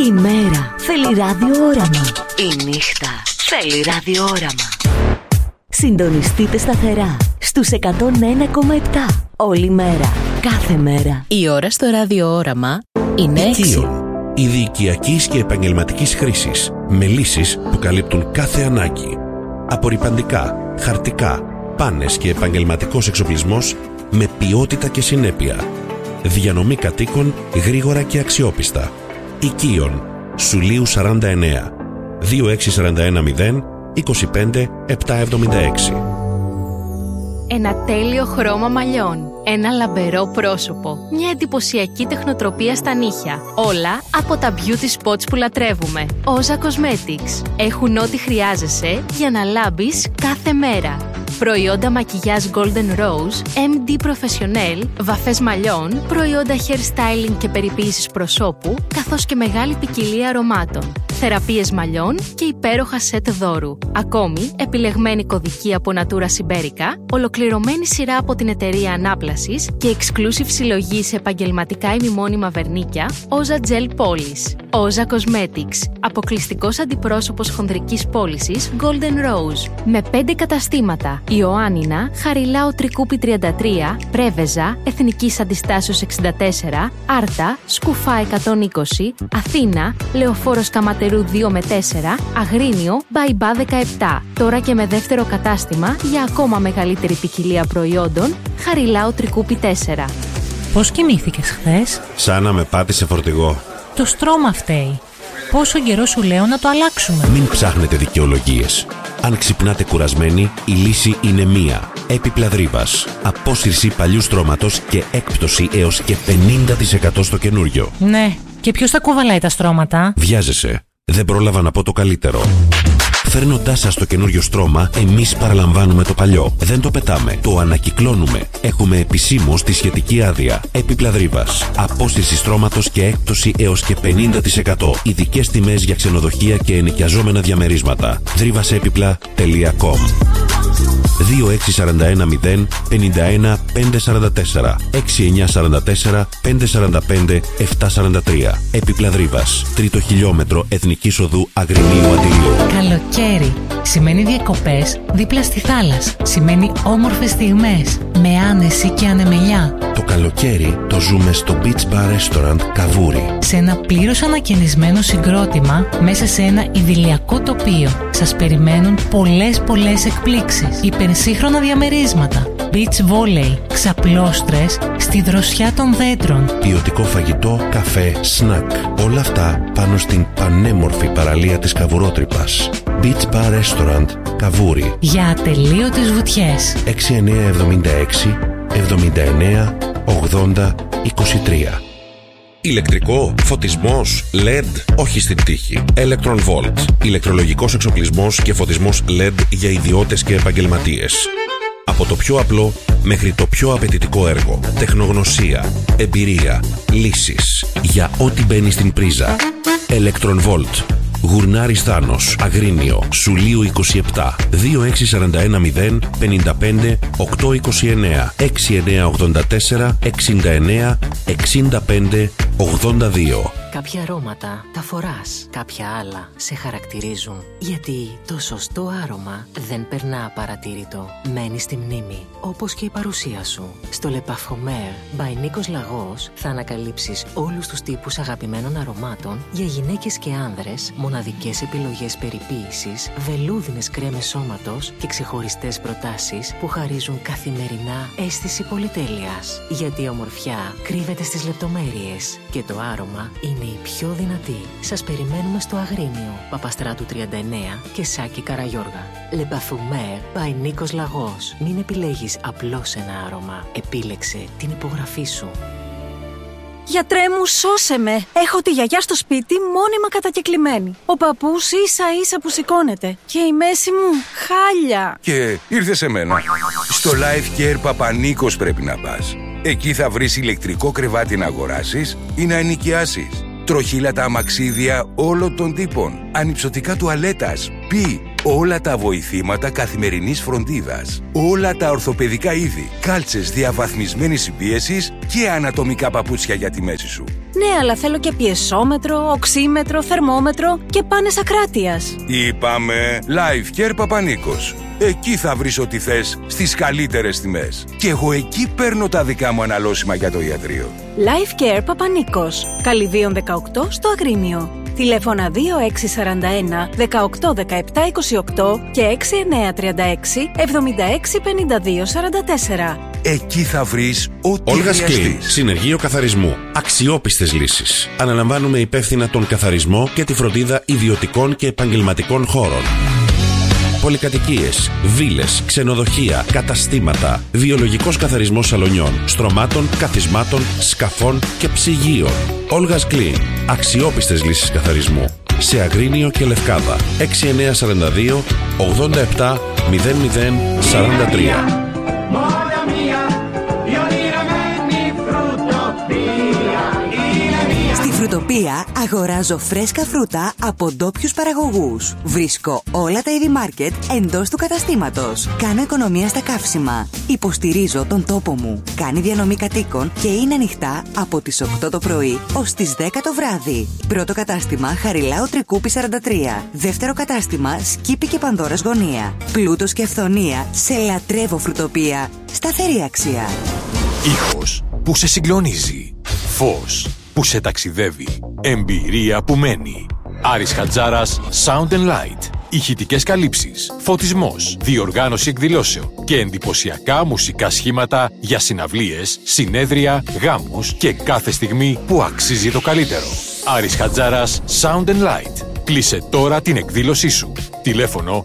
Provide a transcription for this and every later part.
Η μέρα θέλει ραδιόραμα. Η νύχτα θέλει ραδιόραμα. Συντονιστείτε σταθερά στους 101,7 όλη μέρα, κάθε μέρα. Η ώρα στο ραδιόραμα είναι 6. Είδη οικιακής και επαγγελματικής χρήσης, με λύσεις που καλύπτουν κάθε ανάγκη. Απορρυπαντικά, χαρτικά, πάνες και επαγγελματικός εξοπλισμός με ποιότητα και συνέπεια. Διανομή κατοίκων γρήγορα και αξιόπιστα. Οικείων, Σουλίου 49, 26410 25 776. Ένα τέλειο χρώμα μαλλιών, ένα λαμπερό πρόσωπο, μια εντυπωσιακή τεχνοτροπία στα νύχια. Όλα από τα beauty spots που λατρεύουμε. Όζα Cosmetics. Έχουν ό,τι χρειάζεσαι για να λάμπεις κάθε μέρα. Προϊόντα μακιγιάζ Golden Rose, MD Professional, βαφές μαλλιών, προϊόντα hair styling και περιποίησης προσώπου, καθώς και μεγάλη ποικιλία αρωμάτων. Θεραπείες μαλλιών και υπέροχα σετ δώρου. Ακόμη, επιλεγμένη κωδική από Natura Siberica, ολοκληρωμένη σειρά από την εταιρεία Ανάπλασης και exclusive συλλογή σε επαγγελματικά ημιμόνιμα βερνίκια, Oza Gel Polish. Oza Cosmetics, αποκλειστικός αντιπρόσωπος χονδρικής πώλησης Golden Rose. Με 5 καταστήματα: Ιωάννινα, Χαριλάου Τρικούπη 33, Πρέβεζα, Εθνικής Αντιστάσεως 64, Άρτα, Σκουφά 120, Αθήνα, Λεωφόρος Καματερού 2 με 4, Αγρίνιο, Μπαϊμπά 17. Τώρα και με δεύτερο κατάστημα για ακόμα μεγαλύτερη ποικιλία προϊόντων, Χαριλάου Τρικούπη 4. Πώς κοιμήθηκες χθες? Σαν να με πάτησε φορτηγό. Το στρώμα φταίει. Πόσο καιρό σου λέω να το αλλάξουμε? Μην ψάχνετε δικαιολογίες. Αν ξυπνάτε κουρασμένοι, η λύση είναι μία. Έπιπλα Δρύβας. Απόσυρση παλιού στρώματος και έκπτωση έως και 50% στο καινούριο. Ναι, και ποιος θα κουβαλάει τα στρώματα? Βιάζεσαι. Δεν πρόλαβα να πω το καλύτερο. Φέρνοντάς σας το καινούριο στρώμα, εμείς παραλαμβάνουμε το παλιό. Δεν το πετάμε, το ανακυκλώνουμε. Έχουμε επισήμως τη σχετική άδεια. Έπιπλα Δρύβας. Απόσυρση στρώματος και έκπτωση έως και 50%. Ειδικές τιμές για ξενοδοχεία και ενοικιαζόμενα διαμερίσματα. Drivasepipla.com 26410 51 544 6944 545 743. Έπιπλα Δρύβας. 3ο χιλιόμετρο Εθνικής Οδού Αγρινίου Αντιλίου. Καλοκαίρι σημαίνει διακοπές δίπλα στη θάλασσα. Σημαίνει όμορφες στιγμές με άνεση και ανεμελιά. Το καλοκαίρι το ζούμε στο Beach Bar Restaurant Καβούρι. Σε ένα πλήρως ανακαινισμένο συγκρότημα μέσα σε ένα ιδηλιακό τοπίο. Σας περιμένουν πολλές εκπλήξεις. Υπερσύγχρονα διαμερίσματα, beach volley, ξαπλώστρες στη δροσιά των δέντρων. Ποιοτικό φαγητό, καφέ, σνακ. Όλα αυτά πάνω στην πανέμορφη παραλία της Καβουρότρυπας. Beach Bar Restaurant Καβούρι. Για ατελείωτες βουτιές. 6976 79 80 23. Ηλεκτρικό, φωτισμός, LED, όχι στην τύχη. Electron Volt. Ηλεκτρολογικός εξοπλισμός και φωτισμός LED για ιδιώτες και επαγγελματίες. Από το πιο απλό μέχρι το πιο απαιτητικό έργο. Τεχνογνωσία, εμπειρία, λύσεις. Για ό,τι μπαίνει στην πρίζα. Electron Volt. Γουρνάρης Θάνος, Αγρίνιο, Σουλίου 27, 26410 55 829 6984 69 65 82. Κάποια αρώματα τα φοράς, κάποια άλλα σε χαρακτηρίζουν. Γιατί το σωστό άρωμα δεν περνά απαρατήρητο. Μένει στη μνήμη, όπως και η παρουσία σου. Στο Le Parfumeur by Νίκος Λαγός θα ανακαλύψεις όλους τους τύπους αγαπημένων αρωμάτων για γυναίκες και άνδρες, μοναδικές επιλογές περιποίησης, βελούδινες κρέμες σώματος και ξεχωριστές προτάσεις που χαρίζουν καθημερινά αίσθηση πολυτέλειας. Γιατί η ομορφιά κρύβεται στις λεπτομέρειες και το άρωμα είναι η πιο δυνατή. Σας περιμένουμε στο Αγρίνιο, Παπαστράτου 39 και Σάκη Καραγιώργα. Le Parfumeur by Νίκος Λαγός. Μην επιλέγεις απλώς ένα άρωμα. Επίλεξε την υπογραφή σου. Γιατρέ μου, σώσε με! Έχω τη γιαγιά στο σπίτι μόνιμα κατακεκλημένη. Ο παππούς ίσα που σηκώνεται. Και η μέση μου χάλια. Και ήρθε σε μένα. Στο Life Care Παπανίκος πρέπει να πας. Εκεί θα βρεις ηλεκτρικό κρεβάτι να αγοράσεις ή να ενοικιάσεις. Τροχύλατα αμαξίδια όλων των τύπων. Ανυψωτικά τουαλέτας. Όλα τα βοηθήματα καθημερινής φροντίδας. Όλα τα ορθοπαιδικά είδη. Κάλτσες διαβαθμισμένης συμπίεσης και ανατομικά παπούτσια για τη μέση σου. Ναι, αλλά θέλω και πιεσόμετρο, οξύμετρο, θερμόμετρο και πάνες ακράτειας. Είπαμε Life Care Παπανίκος. Εκεί θα βρεις ό,τι θες στις καλύτερες τιμές. Και εγώ εκεί παίρνω τα δικά μου αναλώσιμα για το ιατρείο. Life Care Παπανίκος. Καλυδίων 18 στο Αγρίνιο. Τηλέφωνα 2641 18 17 28 και 6936 76 52 44. Εκεί θα βρεις ό,τι Olga's χρειαστείς. Clean, συνεργείο καθαρισμού. Αξιόπιστες λύσεις. Αναλαμβάνουμε υπεύθυνα τον καθαρισμό και τη φροντίδα ιδιωτικών και επαγγελματικών χώρων. Πολυκατοικίες, βίλες, ξενοδοχεία, καταστήματα, βιολογικός καθαρισμός σαλονιών, στρωμάτων, καθισμάτων, σκαφών και ψυγείων. Olga's Clean, αξιόπιστες λύσεις καθαρισμού. Σε Αγρίνιο και Λευκάδα. 6942 87 00 43. Φρουτοπία αγοράζω φρέσκα φρούτα από ντόπιους παραγωγούς. Βρίσκω όλα τα είδη μάρκετ εντός του καταστήματος. Κάνω οικονομία στα καύσιμα. Υποστηρίζω τον τόπο μου. Κάνει διανομή κατοίκων και είναι ανοιχτά από τις 8 το πρωί ως τις 10 το βράδυ. Πρώτο κατάστημα Χαριλάου Τρικούπη 43. Δεύτερο κατάστημα Σκύπη και Πανδώρας Γωνία. Πλούτος και αυθονία σε λατρεύω φρουτοπία. Σταθερή αξία. Ήχος που σε συγκλονίζει. Φως που σε ταξιδεύει. Εμπειρία που μένει. Άρης Χατζάρας Sound and Light. Ηχητικές καλύψεις, φωτισμός, διοργάνωση εκδηλώσεων και εντυπωσιακά μουσικά σχήματα για συναυλίες, συνέδρια, γάμους και κάθε στιγμή που αξίζει το καλύτερο. Άρης Χατζάρας Sound and Light. Κλείσε τώρα την εκδήλωσή σου. Τηλέφωνο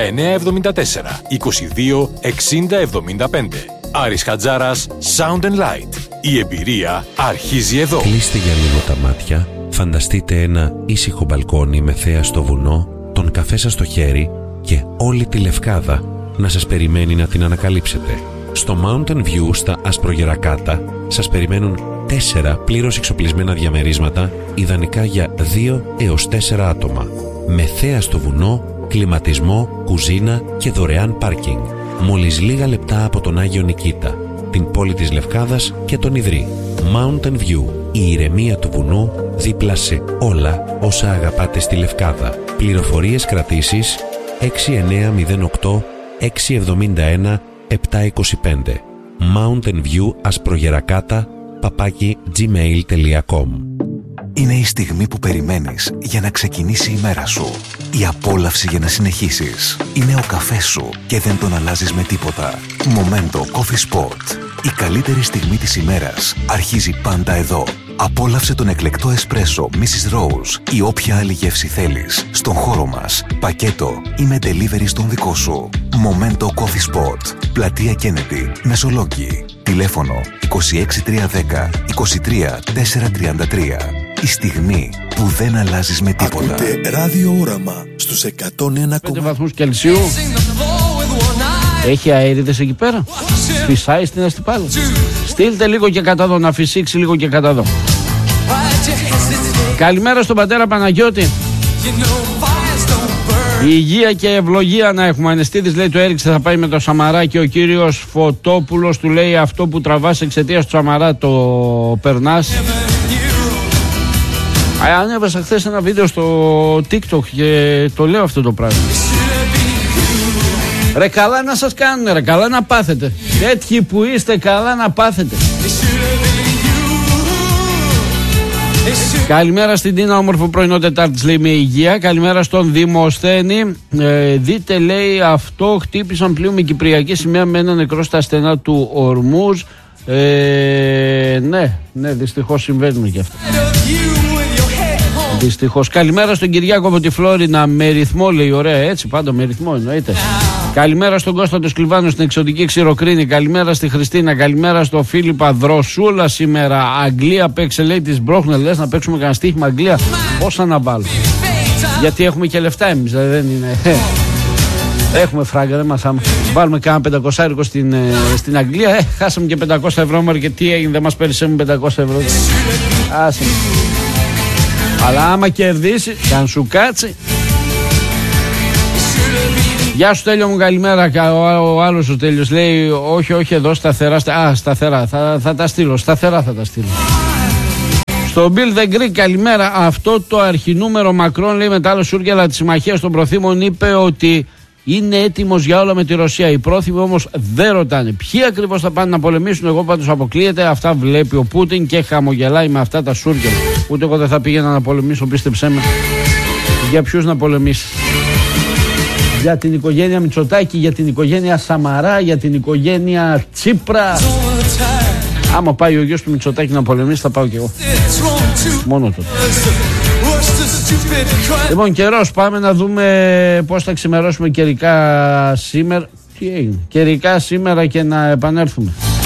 6974 22 60 75. Άρης Χατζάρας Sound and Light. Η εμπειρία αρχίζει εδώ. Κλείστε για λίγο τα μάτια, φανταστείτε ένα ήσυχο μπαλκόνι με θέα στο βουνό, τον καφέ σας στο χέρι και όλη τη Λευκάδα να σας περιμένει να την ανακαλύψετε. Στο Mountain View στα Ασπρογερακάτα σας περιμένουν 4 πλήρως εξοπλισμένα διαμερίσματα, ιδανικά για 2 έως 4 άτομα. Με θέα στο βουνό, κλιματισμό, κουζίνα και δωρεάν πάρκινγκ. Μόλις λίγα λεπτά από τον Άγιο Νικήτα, την πόλη της Λευκάδας και τον Ιδρύ. Mountain View, η ηρεμία του βουνού δίπλα σε όλα όσα αγαπάτε στη Λευκάδα. Πληροφορίες κρατήσεις 6908 671 725. Mountain View Ασπρογερακάτα @gmail.com. Είναι η στιγμή που περιμένεις για να ξεκινήσει η μέρα σου. Η απόλαυση για να συνεχίσεις. Είναι ο καφές σου και δεν τον αλλάζεις με τίποτα. Momento Coffee Sport. Η καλύτερη στιγμή της ημέρας αρχίζει πάντα εδώ. Απόλαυσε τον εκλεκτό εσπρέσο Mrs. Rose ή όποια άλλη γεύση θέλεις στον χώρο μας, πακέτο ή με delivery στον δικό σου. Momento Coffee Spot. Πλατεία Kennedy, Μεσολόγγι. Τηλέφωνο 26310 23 433. Η στιγμή που δεν αλλάζεις με τίποτα. Ακούτε ραδιόραμα στους 101,5 βαθμούς Κελσίου. Έχει αέριδες εκεί πέρα. Φυσάει στην Αστυπάλα. Στείλτε λίγο και κατά εδώ, να φυσήξει λίγο και κατά εδώ. Καλημέρα στον πατέρα Παναγιώτη. Η υγεία και ευλογία να έχουμε. Ανεστίδης λέει το έριξε, θα πάει με το Σαμαρά και ο κύριος Φωτόπουλος του λέει αυτό που τραβάς εξαιτίας του Σαμαρά το περνάς. Ανέβασα χθες ένα βίντεο στο TikTok και το λέω αυτό το πράγμα. Ρε καλά να σας κάνουν, ρε καλά να πάθετε. Τέτοιοι που είστε καλά να πάθετε. Καλημέρα στην Τίνα, όμορφο πρωινό Τετάρτης λέει με υγεία. Καλημέρα στον Δημοσθένη. Δείτε λέει αυτό, χτύπησαν πλοίο με κυπριακή σημαία με ένα νεκρό στα στενά του Ορμούζ. Ναι, δυστυχώς συμβαίνουν και αυτά. Δυστυχώς. Καλημέρα στον Κυριάκο από τη Φλόρινα με ρυθμό λέει, ωραία έτσι, πάντα με ρυθμό εννοείται. Καλημέρα στον Κώστα του Σκλιβάνου στην εξωτική Ξηροκρίνη. Καλημέρα στη Χριστίνα. Καλημέρα στο Φίλιππα. Δροσούλα σήμερα. Αγγλία παίξε λέει της Μπρόχνελ. Λες να παίξουμε κανένα στοίχημα Αγγλία. Πόσα να βάλουμε. Γιατί έχουμε και λεφτά εμείς. Δηλαδή δεν είναι. Έχουμε φράγκα, δεν μας άμα. Βάλουμε κάνα 500 έργο στην Αγγλία. Χάσαμε και 500 ευρώ μωρέ και τι έγινε, δεν μας περισσεύουν 500 ευρώ. Άσε. Αλλά άμα κερδίσει, και αν σου κάτσει. Γεια σου Τέλειο μου, καλημέρα. Ο άλλος ο Τέλειος λέει όχι εδώ σταθερά. Σταθερά θα τα στείλω, σταθερά θα τα στείλω. Στο Bill the Greek, καλημέρα. Αυτό το αρχινούμερο Μακρόν, λέει, μετά άλλο σούργελα της συμμαχίας των προθήμων, είπε ότι είναι έτοιμος για όλα με τη Ρωσία. Οι πρόθυμοι όμως δεν ρωτάνε ποιοι ακριβώς θα πάνε να πολεμήσουν. Εγώ πάντως αποκλείεται. Αυτά βλέπει ο Πούτιν και χαμογελάει με αυτά τα σούργελα. Ούτε εγώ δεν θα πήγαινα να πολεμήσω, πίστεψέ με. Για ποιους να πολεμήσει? Για την οικογένεια Μητσοτάκη, για την οικογένεια Σαμαρά, για την οικογένεια Τσίπρα. Άμα πάει ο γιος του Μητσοτάκη να πολεμήσει, θα πάω κι εγώ. Μόνο τότε. Λοιπόν, καιρός, πάμε να δούμε πώς θα ξημερώσουμε καιρικά σήμερα. Τι έγινε? Καιρικά σήμερα και να επανέλθουμε.